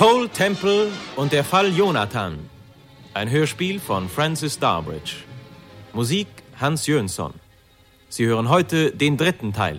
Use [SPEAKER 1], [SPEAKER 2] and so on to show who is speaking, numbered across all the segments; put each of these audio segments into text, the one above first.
[SPEAKER 1] Paul Temple und der Fall Jonathan. Ein Hörspiel von Francis Darbridge. Musik Hans Jönsson. Sie hören heute den 3. Teil.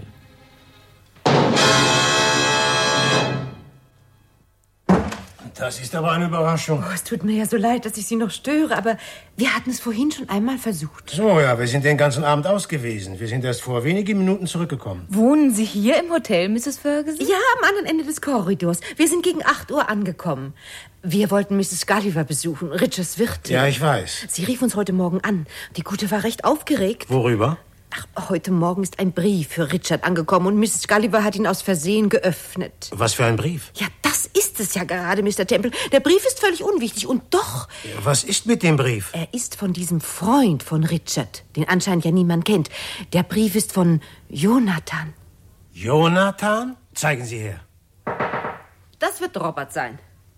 [SPEAKER 2] Das ist aber eine Überraschung.
[SPEAKER 3] Oh, es tut mir ja so leid, dass ich Sie noch störe, aber wir hatten es vorhin schon einmal versucht.
[SPEAKER 2] So, ja, wir sind den ganzen Abend aus gewesen. Wir sind erst vor wenigen Minuten zurückgekommen.
[SPEAKER 4] Wohnen Sie hier im Hotel, Mrs. Ferguson?
[SPEAKER 3] Ja, am anderen Ende des Korridors. Wir sind gegen 8 Uhr angekommen. Wir wollten Mrs. Gulliver besuchen, Richards Wirtin.
[SPEAKER 2] Ja, ich weiß.
[SPEAKER 3] Sie rief uns heute Morgen an. Die Gute war recht aufgeregt.
[SPEAKER 2] Worüber?
[SPEAKER 3] Ach, heute Morgen ist ein Brief für Richard angekommen und Mrs. Gulliver hat ihn aus Versehen geöffnet.
[SPEAKER 2] Was für ein Brief?
[SPEAKER 3] Ja, das ist es ja gerade, Mr. Temple. Der Brief ist völlig unwichtig und doch...
[SPEAKER 2] Was ist mit dem Brief?
[SPEAKER 3] Er ist von diesem Freund von Richard, den anscheinend ja niemand kennt. Der Brief ist von Jonathan.
[SPEAKER 2] Jonathan? Zeigen Sie her.
[SPEAKER 3] Das wird Robert sein.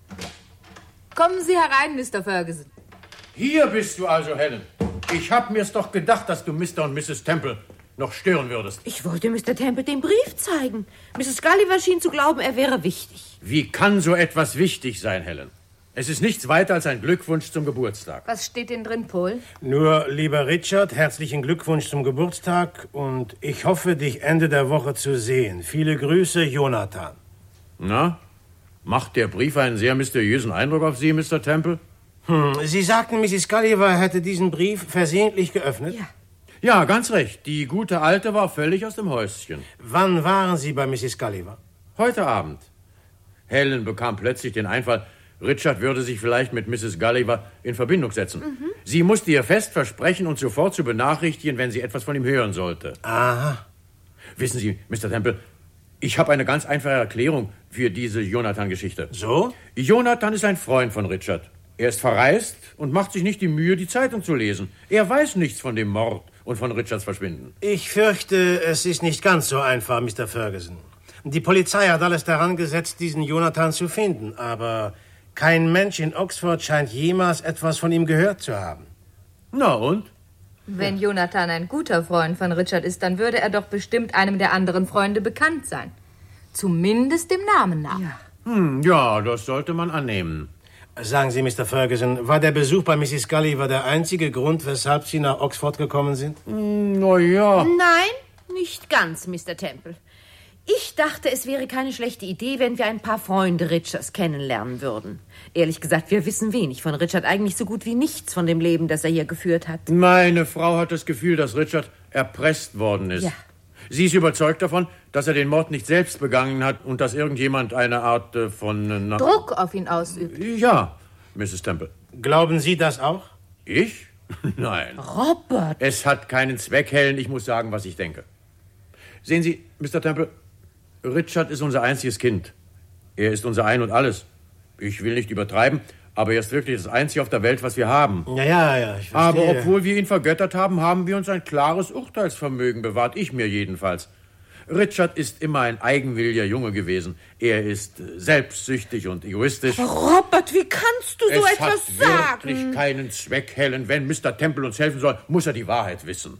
[SPEAKER 4] Kommen Sie herein, Mr. Ferguson.
[SPEAKER 5] Hier bist du also, Helen. Ich hab mir's doch gedacht, dass du Mr. und Mrs. Temple noch stören würdest.
[SPEAKER 3] Ich wollte Mr. Temple den Brief zeigen. Mrs. Gulliver schien zu glauben, er wäre wichtig.
[SPEAKER 5] Wie kann so etwas wichtig sein, Helen? Es ist nichts weiter als ein Glückwunsch zum Geburtstag.
[SPEAKER 4] Was steht denn drin, Paul?
[SPEAKER 2] Nur, lieber Richard, herzlichen Glückwunsch zum Geburtstag und ich hoffe, dich Ende der Woche zu sehen. Viele Grüße, Jonathan.
[SPEAKER 5] Na, macht der Brief einen sehr mysteriösen Eindruck auf Sie, Mr. Temple?
[SPEAKER 2] Sie sagten, Mrs. Gulliver hätte diesen Brief versehentlich geöffnet?
[SPEAKER 3] Ja.
[SPEAKER 5] Ja, ganz recht. Die gute Alte war völlig aus dem Häuschen.
[SPEAKER 2] Wann waren Sie bei Mrs. Gulliver?
[SPEAKER 5] Heute Abend. Helen bekam plötzlich den Einfall, Richard würde sich vielleicht mit Mrs. Gulliver in Verbindung setzen. Sie musste ihr fest versprechen, uns sofort zu benachrichtigen, wenn sie etwas von ihm hören sollte.
[SPEAKER 2] Aha.
[SPEAKER 5] Wissen Sie, Mr. Temple, ich habe eine ganz einfache Erklärung für diese Jonathan-Geschichte.
[SPEAKER 2] So?
[SPEAKER 5] Jonathan ist ein Freund von Richard. Er ist verreist und macht sich nicht die Mühe, die Zeitung zu lesen. Er weiß nichts von dem Mord und von Richards Verschwinden.
[SPEAKER 2] Ich fürchte, es ist nicht ganz so einfach, Mr. Ferguson. Die Polizei hat alles daran gesetzt, diesen Jonathan zu finden, aber kein Mensch in Oxford scheint jemals etwas von ihm gehört zu haben.
[SPEAKER 5] Na und?
[SPEAKER 4] Wenn Jonathan ein guter Freund von Richard ist, dann würde er doch bestimmt einem der anderen Freunde bekannt sein. Zumindest dem Namen nach.
[SPEAKER 3] Ja.
[SPEAKER 5] Ja, das sollte man annehmen.
[SPEAKER 2] Sagen Sie, Mr. Ferguson, war der Besuch bei Mrs. Gulliver der einzige Grund, weshalb Sie nach Oxford gekommen sind?
[SPEAKER 5] Na ja.
[SPEAKER 3] Nein, nicht ganz, Mr. Temple. Ich dachte, es wäre keine schlechte Idee, wenn wir ein paar Freunde Richards kennenlernen würden. Ehrlich gesagt, wir wissen wenig von Richard, eigentlich so gut wie nichts von dem Leben, das er hier geführt hat.
[SPEAKER 5] Meine Frau hat das Gefühl, dass Richard erpresst worden ist.
[SPEAKER 3] Ja.
[SPEAKER 5] Sie ist überzeugt davon, dass er den Mord nicht selbst begangen hat und dass irgendjemand eine Art von...
[SPEAKER 4] Druck auf ihn ausübt.
[SPEAKER 5] Ja, Mrs. Temple.
[SPEAKER 2] Glauben Sie das auch?
[SPEAKER 5] Ich? Nein.
[SPEAKER 3] Robert!
[SPEAKER 5] Es hat keinen Zweck, Helen. Ich muss sagen, was ich denke. Sehen Sie, Mr. Temple, Richard ist unser einziges Kind. Er ist unser Ein und Alles. Ich will nicht übertreiben, aber er ist wirklich das Einzige auf der Welt, was wir haben.
[SPEAKER 2] Ja, ich verstehe.
[SPEAKER 5] Aber obwohl wir ihn vergöttert haben, haben wir uns ein klares Urteilsvermögen bewahrt. Ich mir jedenfalls. Richard ist immer ein eigenwilliger Junge gewesen. Er ist selbstsüchtig und egoistisch.
[SPEAKER 3] Robert, wie kannst du so
[SPEAKER 5] Es
[SPEAKER 3] etwas
[SPEAKER 5] hat
[SPEAKER 3] sagen?
[SPEAKER 5] wirklich keinen Zweck, Helen. Wenn Mr. Temple uns helfen soll, muss er die Wahrheit wissen.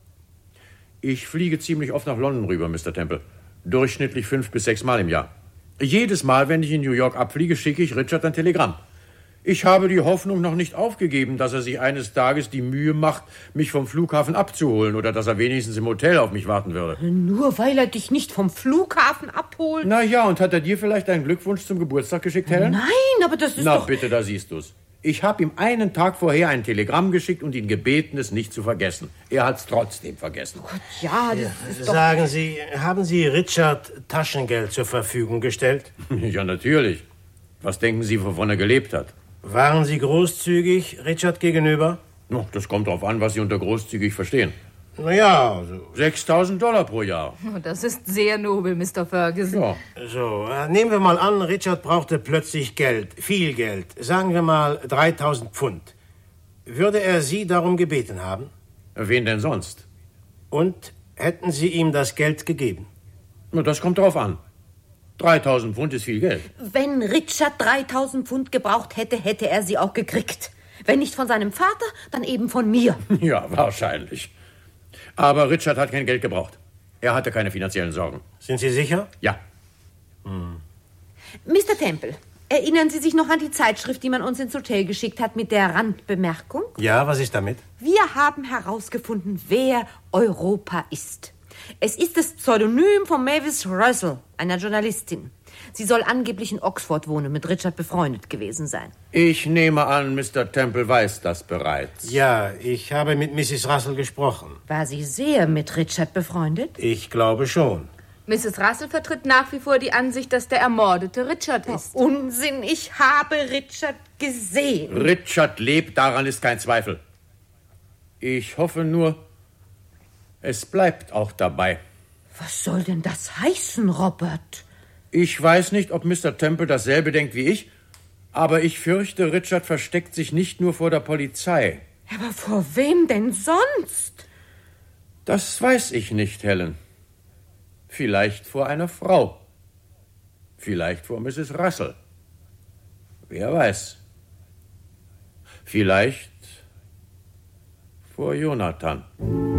[SPEAKER 5] Ich fliege ziemlich oft nach London rüber, Mr. Temple. Durchschnittlich 5 bis 6 Mal im Jahr. Jedes Mal, wenn ich in New York abfliege, schicke ich Richard ein Telegramm. Ich habe die Hoffnung noch nicht aufgegeben, dass er sich eines Tages die Mühe macht, mich vom Flughafen abzuholen oder dass er wenigstens im Hotel auf mich warten würde.
[SPEAKER 3] Nur weil er dich nicht vom Flughafen abholt?
[SPEAKER 5] Na ja, und hat er dir vielleicht einen Glückwunsch zum Geburtstag geschickt, Helen?
[SPEAKER 3] Nein, aber das ist
[SPEAKER 5] Na
[SPEAKER 3] doch...
[SPEAKER 5] bitte, da siehst du's. Ich habe ihm einen Tag vorher ein Telegramm geschickt und ihn gebeten, es nicht zu vergessen. Er hat's trotzdem vergessen.
[SPEAKER 3] Ja, das ist doch...
[SPEAKER 2] Sagen Sie, haben Sie Richard Taschengeld zur Verfügung gestellt?
[SPEAKER 5] Ja, natürlich. Was denken Sie, wovon er gelebt hat?
[SPEAKER 2] Waren Sie großzügig Richard gegenüber?
[SPEAKER 5] No, das kommt darauf an, was Sie unter großzügig verstehen.
[SPEAKER 2] Naja, also...
[SPEAKER 5] $6.000 pro Jahr.
[SPEAKER 4] Das ist sehr nobel, Mr. Ferguson.
[SPEAKER 5] Ja.
[SPEAKER 2] So, nehmen wir mal an, Richard brauchte plötzlich Geld, viel Geld. Sagen wir mal 3.000 Pfund. Würde er Sie darum gebeten haben?
[SPEAKER 5] Wen denn sonst?
[SPEAKER 2] Und hätten Sie ihm das Geld gegeben?
[SPEAKER 5] Na, das kommt darauf an. 3.000 Pfund ist viel Geld.
[SPEAKER 3] Wenn Richard 3.000 Pfund gebraucht hätte, hätte er sie auch gekriegt. Wenn nicht von seinem Vater, dann eben von mir.
[SPEAKER 5] Ja, wahrscheinlich. Aber Richard hat kein Geld gebraucht. Er hatte keine finanziellen Sorgen.
[SPEAKER 2] Sind Sie sicher?
[SPEAKER 5] Ja.
[SPEAKER 3] Mr. Temple, Erinnern Sie sich noch an die Zeitschrift, die man uns ins Hotel geschickt hat mit der Randbemerkung?
[SPEAKER 2] Ja, was ist damit?
[SPEAKER 3] Wir haben herausgefunden, wer Europa ist. Es ist das Pseudonym von Mavis Russell, einer Journalistin. Sie soll angeblich in Oxford wohnen und mit Richard befreundet gewesen sein.
[SPEAKER 5] Ich nehme an, Mr. Temple weiß das bereits.
[SPEAKER 2] Ja, ich habe mit Mrs. Russell gesprochen.
[SPEAKER 3] War sie sehr mit Richard befreundet?
[SPEAKER 2] Ich glaube schon.
[SPEAKER 4] Mrs. Russell vertritt nach wie vor die Ansicht, dass der Ermordete Richard ist.
[SPEAKER 3] Unsinn, ich habe Richard gesehen.
[SPEAKER 5] Richard lebt, daran ist kein Zweifel. Ich hoffe nur, es bleibt auch dabei.
[SPEAKER 3] Was soll denn das heißen, Robert?
[SPEAKER 5] Ich weiß nicht, ob Mr. Temple dasselbe denkt wie ich, aber ich fürchte, Richard versteckt sich nicht nur vor der Polizei.
[SPEAKER 3] Aber vor wem denn sonst?
[SPEAKER 5] Das weiß ich nicht, Helen. Vielleicht vor einer Frau. Vielleicht vor Mrs. Russell. Wer weiß. Vielleicht vor Jonathan.